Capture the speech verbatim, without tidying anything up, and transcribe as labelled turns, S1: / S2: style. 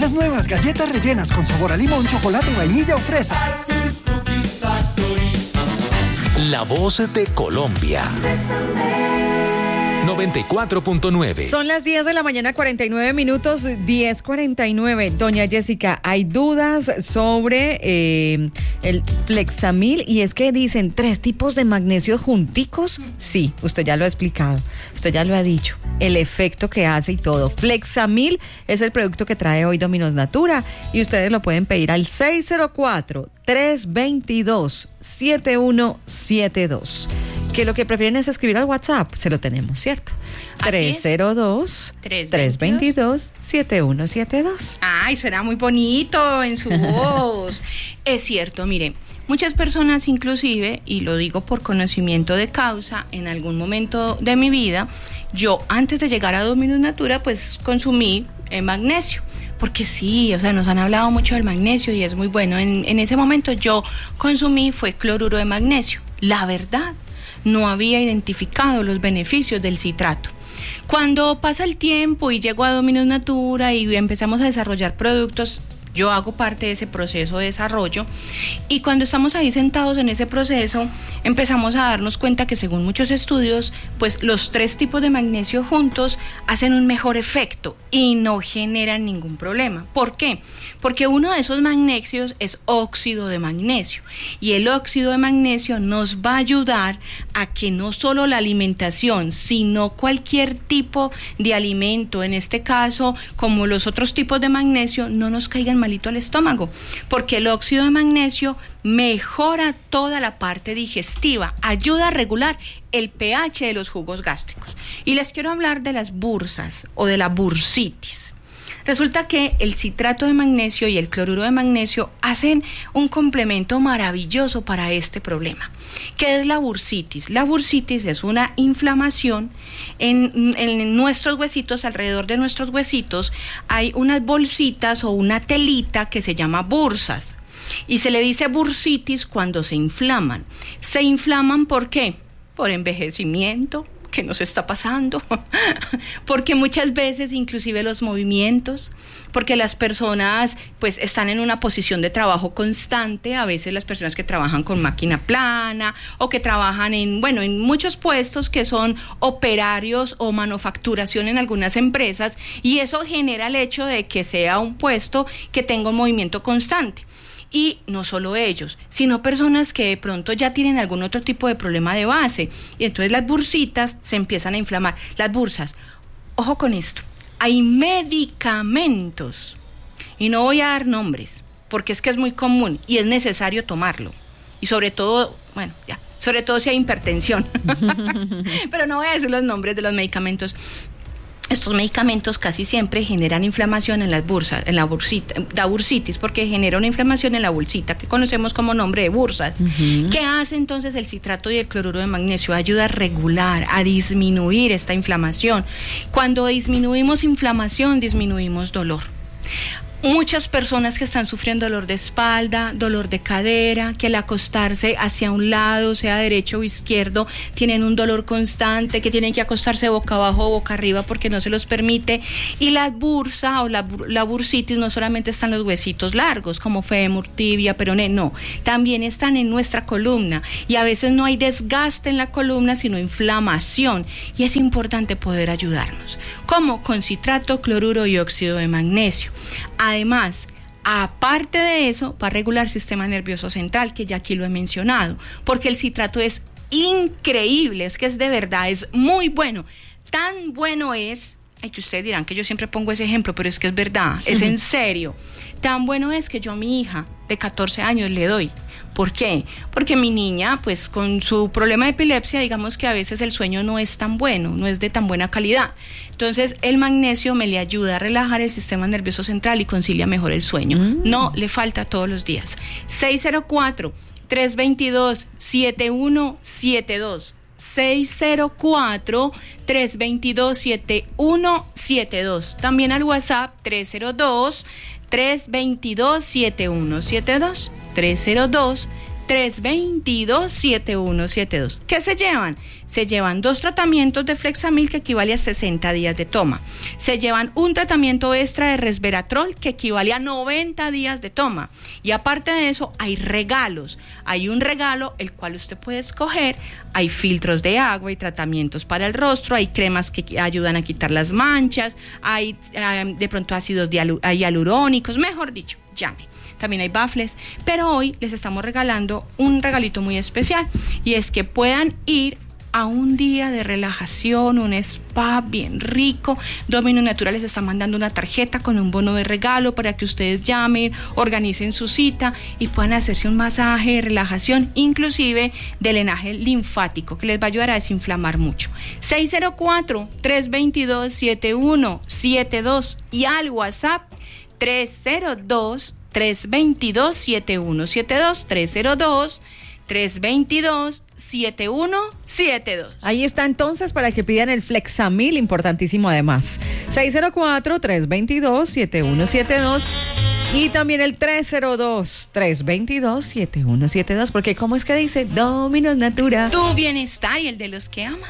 S1: Las nuevas galletas rellenas con sabor a limón, chocolate, vainilla o fresa.
S2: Arthur's Cookies Factory.
S3: La voz de Colombia. noventa y cuatro punto nueve.
S4: Son las diez de la mañana, cuarenta y nueve minutos, diez cuarenta y nueve. Doña Jessica, hay dudas sobre eh, el Flexamil, y es que dicen tres tipos de magnesio junticos. Sí, usted ya lo ha explicado, usted ya lo ha dicho, el efecto que hace y todo. Flexamil es el producto que trae hoy Dominos Natura y ustedes lo pueden pedir al seis cero cuatro, tres dos dos, siete uno siete dos. Que lo que prefieren es escribir al WhatsApp, se lo tenemos, ¿cierto? tres cero dos, tres dos dos, siete uno siete dos.
S5: Ay, suena muy bonito en su voz. Es cierto, mire, muchas personas inclusive, y lo digo por conocimiento de causa, en algún momento de mi vida, yo antes de llegar a Dominos Natura, pues consumí eh, magnesio. Porque sí, o sea, nos han hablado mucho del magnesio y es muy bueno. En, en ese momento yo consumí fue cloruro de magnesio. La verdad, no había identificado los beneficios del citrato. Cuando pasa el tiempo y llego a Dominos Natura y empezamos a desarrollar productos, yo hago parte de ese proceso de desarrollo, y cuando estamos ahí sentados en ese proceso empezamos a darnos cuenta que según muchos estudios, pues los tres tipos de magnesio juntos hacen un mejor efecto y no generan ningún problema. ¿Por qué? Porque uno de esos magnesios es óxido de magnesio, y el óxido de magnesio nos va a ayudar a que no solo la alimentación, sino cualquier tipo de alimento, en este caso como los otros tipos de magnesio, no nos caigan malito al estómago, porque el óxido de magnesio mejora toda la parte digestiva, ayuda a regular el pH de los jugos gástricos. Y les quiero hablar de las bursas o de la bursitis. Resulta que el citrato de magnesio y el cloruro de magnesio hacen un complemento maravilloso para este problema. ¿Qué es la bursitis? La bursitis es una inflamación en, en nuestros huesitos, alrededor de nuestros huesitos hay unas bolsitas o una telita que se llama bursas. Y se le dice bursitis cuando se inflaman. ¿Se inflaman por qué? Por envejecimiento, que nos está pasando, porque muchas veces inclusive los movimientos, porque las personas pues están en una posición de trabajo constante, a veces las personas que trabajan con máquina plana o que trabajan en, bueno, en muchos puestos que son operarios o manufacturación en algunas empresas, y eso genera el hecho de que sea un puesto que tenga un movimiento constante. Y no solo ellos, sino personas que de pronto ya tienen algún otro tipo de problema de base, y entonces las bursitas se empiezan a inflamar. Las bursas, ojo con esto, hay medicamentos, y no voy a dar nombres, porque es que es muy común y es necesario tomarlo, y sobre todo, bueno, ya, sobre todo si hay hipertensión, pero no voy a decir los nombres de los medicamentos. Estos medicamentos casi siempre generan inflamación en las bursas, en la bursita, la bursitis, porque genera una inflamación en la bolsita que conocemos como nombre de bursas. Uh-huh. ¿Qué hace entonces el citrato y el cloruro de magnesio? Ayuda a regular, a disminuir esta inflamación. Cuando disminuimos inflamación, disminuimos dolor. Muchas personas que están sufriendo dolor de espalda, dolor de cadera, que al acostarse hacia un lado, sea derecho o izquierdo, tienen un dolor constante, que tienen que acostarse boca abajo o boca arriba porque no se los permite. Y la bursa o la, la bursitis no solamente están los huesitos largos como fémur, tibia, peroné, no, también están en nuestra columna, y a veces no hay desgaste en la columna sino inflamación, y es importante poder ayudarnos. ¿Cómo? Con citrato, cloruro y óxido de magnesio. Además, aparte de eso, va a regular el sistema nervioso central, que ya aquí lo he mencionado, porque el citrato es increíble, es que es de verdad, es muy bueno. Tan bueno es, ay, que ustedes dirán que yo siempre pongo ese ejemplo, pero es que es verdad, es en serio. Tan bueno es que yo a mi hija de catorce años le doy. ¿Por qué? Porque mi niña, pues con su problema de epilepsia, digamos que a veces el sueño no es tan bueno, no es de tan buena calidad. Entonces el magnesio me le ayuda a relajar el sistema nervioso central y concilia mejor el sueño. Mm. No le falta todos los días. seis cero cuatro, tres dos dos, siete uno siete dos. seis cero cuatro, tres dos dos, siete uno siete dos. También al WhatsApp tres cero dos, tres dos dos, siete uno siete dos. tres cero dos, tres dos dos, siete uno siete dos. ¿Qué se llevan? se llevan dos tratamientos de Flexamil que equivale a sesenta días de toma. Se llevan un tratamiento extra de resveratrol que equivale a noventa días de toma. Y aparte de eso, hay regalos. Hay un regalo el cual usted puede escoger. Hay filtros de agua, hay tratamientos para el rostro, hay cremas que ayudan a quitar las manchas, hay um, de pronto ácidos hialurónicos, mejor dicho, llame. También hay baffles, pero hoy les estamos regalando un regalito muy especial y es que puedan ir a un día de relajación, un spa bien rico. Dominion Natural les está mandando una tarjeta con un bono de regalo para que ustedes llamen, organicen su cita y puedan hacerse un masaje de relajación, inclusive de drenaje linfático, que les va a ayudar a desinflamar mucho. seis cero cuatro, tres dos dos, siete uno siete dos y al WhatsApp tres cero dos, tres dos dos, siete uno siete dos, tres cero dos, tres dos dos, siete uno siete dos.
S4: Ahí está entonces para que pidan el Flexamil, importantísimo además. seis cero cuatro, tres dos dos, siete uno siete dos y también el tres cero dos, tres dos dos, siete uno siete dos, porque ¿cómo es que dice? Dominos Natura.
S5: Tu bienestar y el de los que amas.